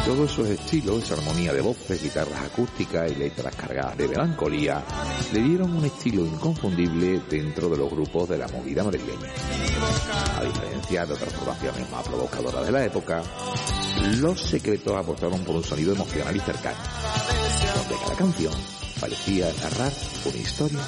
Todos esos estilos, esa armonía de voces, guitarras acústicas y letras cargadas de melancolía, le dieron un estilo inconfundible dentro de los grupos de la movida madrileña. A diferencia de otras formaciones más provocadoras de la época, Los Secretos apostaron por un sonido emocional y cercano, donde cada canción parecía narrar una historia